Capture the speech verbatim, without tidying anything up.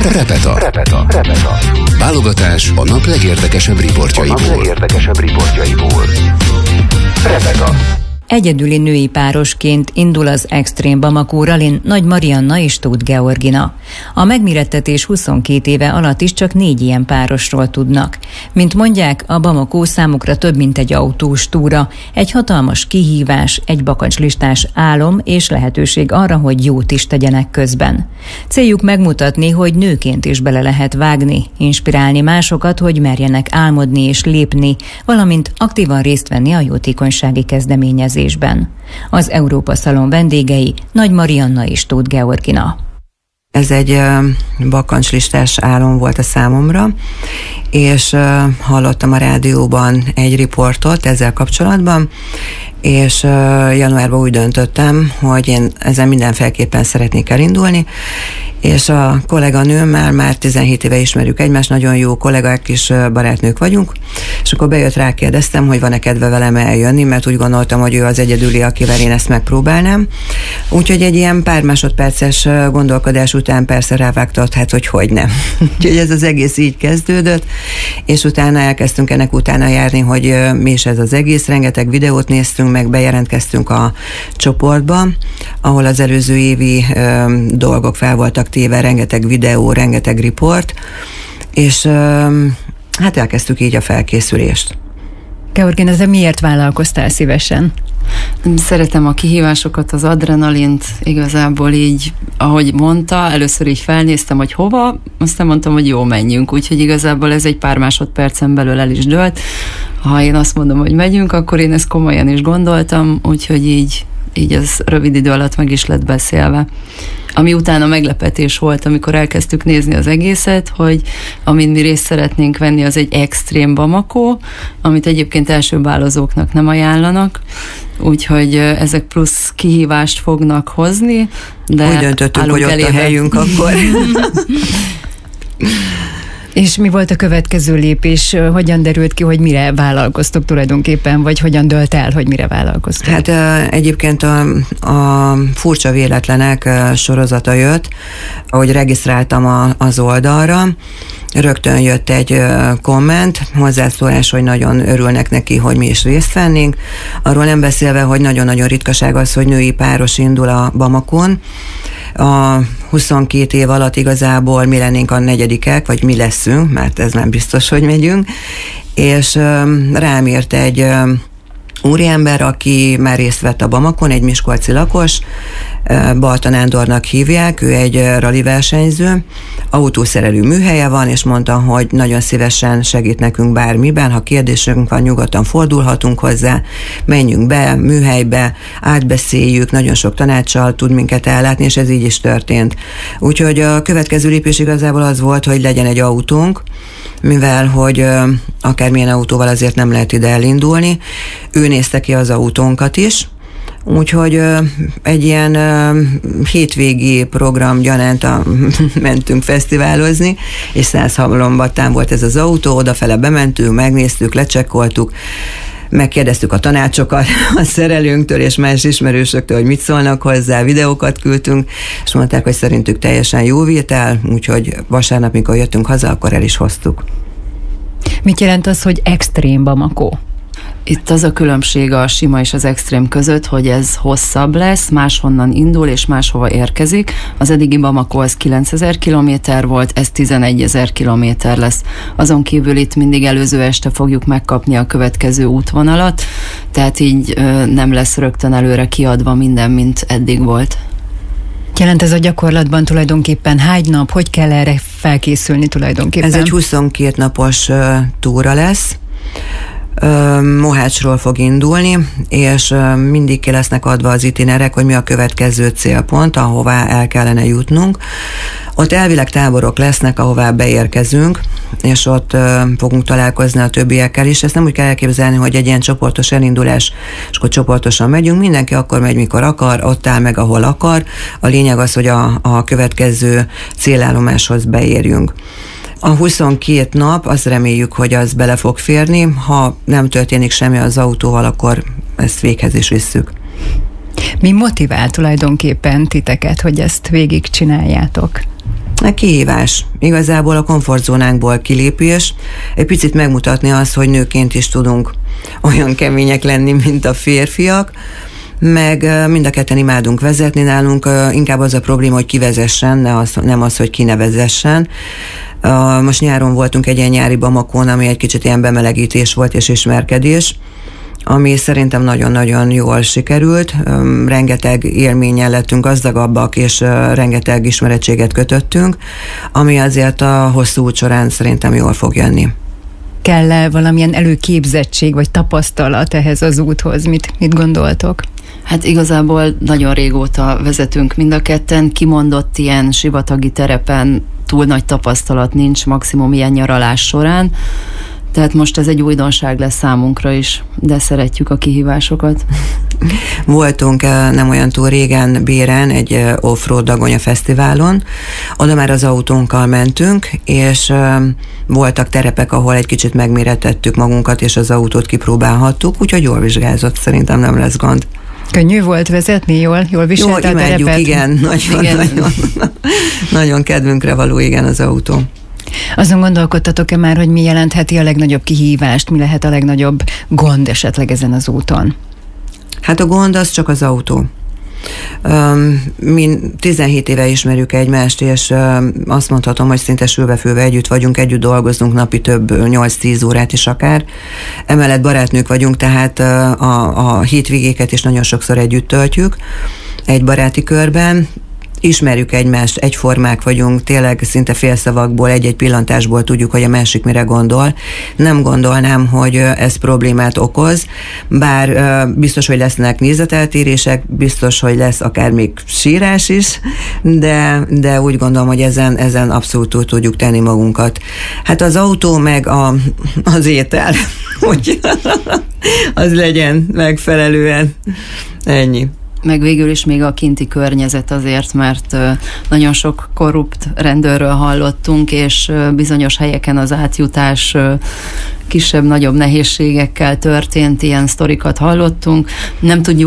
Repeta. Repeta. Repeta. Válogatás a nap legérdekesebb riportjaiból. A nap legérdekesebb riportjaiból. Repeta. Egyedüli női párosként indul az Extreme Bamako Rallyn Nagy Marianna és Tóth Georgina. A megmérettetés huszonkét éve alatt is csak négy ilyen párosról tudnak. Mint mondják, a Bamako számukra több, mint egy autós túra, egy hatalmas kihívás, egy bakancslistás álom és lehetőség arra, hogy jót is tegyenek közben. Céljuk megmutatni, hogy nőként is bele lehet vágni, inspirálni másokat, hogy merjenek álmodni és lépni, valamint aktívan részt venni a jótékonysági kezdeményezésben. Az Európa Szalon vendégei Nagy Marianna és Tóth Georgina. Ez egy bakancslistás álom volt a számomra, és hallottam a rádióban egy riportot ezzel kapcsolatban, és januárban úgy döntöttem, hogy én ezen mindenféleképpen szeretnék elindulni, és a kolléganőmmel már tizenhét éve ismerjük egymást, nagyon jó kollégák és barátnők vagyunk, és akkor bejött, rákérdeztem, hogy van-e kedve velem eljönni, mert úgy gondoltam, hogy ő az egyedüli, akivel én ezt megpróbálnám. Úgyhogy egy ilyen pár másodperces gondolkodás után persze rávágtott, hát hogy hogy nem. Úgyhogy ez az egész így kezdődött, és utána elkezdtünk ennek utána járni, hogy mi is ez az egész, rengeteg videót néztünk, meg bejelentkeztünk a csoportba, ahol az előző évi ö, dolgok fel voltak téve, rengeteg videó, rengeteg riport, és ö, hát elkezdtük így a felkészülést. Georgina, de miért vállalkoztál szívesen? Szeretem a kihívásokat, az adrenalint, igazából így, ahogy mondta, először így felnéztem, hogy hova, aztán mondtam, hogy jó, menjünk, úgyhogy igazából ez egy pár másodpercen belül el is dőlt. Ha én azt mondom, hogy megyünk, akkor én ezt komolyan is gondoltam, úgyhogy így, így az rövid idő alatt meg is lett beszélve. Ami utána meglepetés volt, amikor elkezdtük nézni az egészet, hogy amin mi részt szeretnénk venni, az egy Extreme Bamako, amit egyébként elsőbálozóknak nem ajánlanak, úgyhogy ezek plusz kihívást fognak hozni. De úgy döntöttünk, hogy ott elébe. A helyünk akkor. És mi volt a következő lépés? Hogyan derült ki, hogy mire vállalkoztok tulajdonképpen, vagy hogyan dölt el, hogy mire vállalkoztok? Hát egyébként a, a furcsa véletlenek sorozata jött, ahogy regisztráltam a, az oldalra, rögtön jött egy komment, hozzászólás, hogy nagyon örülnek neki, hogy mi is részt vennénk. Arról nem beszélve, hogy nagyon-nagyon ritkaság az, hogy női páros indul a Bamakon. A huszonkét év alatt igazából mi lennénk a negyedikek, vagy mi leszünk, mert ez nem biztos, hogy megyünk. És rám írt egy úriember, aki már részt vett a Bamakon, egy miskolci lakos, Balta Nándornak hívják, ő egy rali versenyző, autószerelő műhelye van, és mondta, hogy nagyon szívesen segít nekünk bármiben, ha kérdésünk van, nyugodtan fordulhatunk hozzá, menjünk be, műhelybe, átbeszéljük, nagyon sok tanácssal tud minket ellátni, és ez így is történt. Úgyhogy a következő lépés igazából az volt, hogy legyen egy autónk, mivel hogy akármilyen autóval azért nem lehet ide elindulni. Ő nézte ki az autónkat is, úgyhogy egy ilyen hétvégi program gyanánt a, mentünk fesztiválozni, és Százhalombattán volt ez az autó, odafele bementünk, megnéztük, lecsekkoltuk, megkérdeztük a tanácsokat a szerelőnktől és más ismerősöktől, hogy mit szólnak hozzá, videókat küldtünk, és mondták, hogy szerintük teljesen jó vétel, úgyhogy vasárnap, mikor jöttünk haza, akkor el is hoztuk. Mit jelent az, hogy Extreme Bamako? Itt az a különbség a sima és az extrém között, hogy ez hosszabb lesz, máshonnan indul és máshova érkezik. Az eddigi Bamako az kilencezer kilométer volt, ez tizenegyezer kilométer lesz. Azon kívül itt mindig előző este fogjuk megkapni a következő útvonalat, tehát így ö, nem lesz rögtön előre kiadva minden, mint eddig volt. Jelent ez a gyakorlatban tulajdonképpen hány nap, hogy kell erre felkészülni tulajdonképpen? Ez egy huszonkét napos uh, túra lesz. Mohácsról fog indulni, és mindig ki lesznek adva az itinerek, hogy mi a következő célpont, ahová el kellene jutnunk. Ott elvileg táborok lesznek, ahová beérkezünk, és ott fogunk találkozni a többiekkel is. Ezt nem úgy kell elképzelni, hogy egy ilyen csoportos elindulás, és akkor csoportosan megyünk. Mindenki akkor megy, mikor akar, ott áll meg, ahol akar. A lényeg az, hogy a, a következő célállomáshoz beérjünk. A huszonkét nap, azt reméljük, hogy az bele fog férni. Ha nem történik semmi az autóval, akkor ezt véghez is visszük. Mi motivál tulajdonképpen titeket, hogy ezt végigcsináljátok? A kihívás. Igazából a komfortzónánkból kilépés, egy picit megmutatni azt, hogy nőként is tudunk olyan kemények lenni, mint a férfiak, meg mind a ketten imádunk vezetni, nálunk inkább az a probléma, hogy ki vezessen, ne az, nem az, hogy ki ne vezessen. Most nyáron voltunk egy ilyen nyári Bamakón, ami egy kicsit ilyen bemelegítés volt és ismerkedés, ami szerintem nagyon-nagyon jól sikerült. Rengeteg élménnyel lettünk gazdagabbak, és rengeteg ismerettséget kötöttünk, ami azért a hosszú út során szerintem jól fog jönni. Kell-e valamilyen előképzettség vagy tapasztalat ehhez az úthoz? Mit, mit gondoltok? Hát igazából nagyon régóta vezetünk mind a ketten, kimondott ilyen sivatagi terepen túl nagy tapasztalat nincs, maximum ilyen nyaralás során. Tehát most ez egy újdonság lesz számunkra is, de szeretjük a kihívásokat. Voltunk nem olyan túl régen Béren egy off-road Dagonya fesztiválon, oda már az autónkkal mentünk, és voltak terepek, ahol egy kicsit megmérettettük magunkat, és az autót kipróbálhattuk, úgyhogy jól vizsgázott, szerintem nem lesz gond. Könnyű volt vezetni, jól, jól viselte jól, a terepet? Imádjuk, igen, nagyon, igen. Nagyon, nagyon kedvünkre való, igen, az autó. Azon gondolkodtatok-e már, hogy mi jelentheti a legnagyobb kihívást, mi lehet a legnagyobb gond esetleg ezen az úton? Hát a gond az csak az autó. Um, mi tizenhét éve ismerjük egymást, és um, azt mondhatom, hogy szinte sülve-főve együtt vagyunk, együtt dolgozunk napi több nyolc-tíz órát is akár. Emellett barátnők vagyunk, tehát uh, a, a hétvégéket is nagyon sokszor együtt töltjük egy baráti körben. Ismerjük egymást, egyformák vagyunk, tényleg szinte félszavakból, egy-egy pillantásból tudjuk, hogy a másik mire gondol. Nem gondolnám, hogy ez problémát okoz, bár biztos, hogy lesznek nézeteltérések, biztos, hogy lesz akár még sírás is, de, de úgy gondolom, hogy ezen, ezen abszolút túl tudjuk tenni magunkat. Hát az autó meg a, az étel, hogy az legyen megfelelően. Ennyi. Meg végül is még a kinti környezet azért, mert nagyon sok korrupt rendőrről hallottunk, és bizonyos helyeken az átjutás kisebb-nagyobb nehézségekkel történt, ilyen sztorikat hallottunk. Nem tudjuk